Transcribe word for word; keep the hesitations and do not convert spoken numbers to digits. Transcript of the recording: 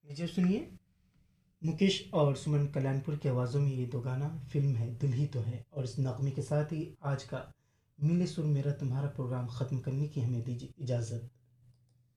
लीजिए सुनिए। मुकेश और सुमन कल्याणपुर की आवाज़ों में ये दो गाना फिल्म है दिल ही तो है। और इस नगमे के साथ ही आज का मिले सुर मेरा तुम्हारा प्रोग्राम ख़त्म करने की हमें दीजिए इजाज़त।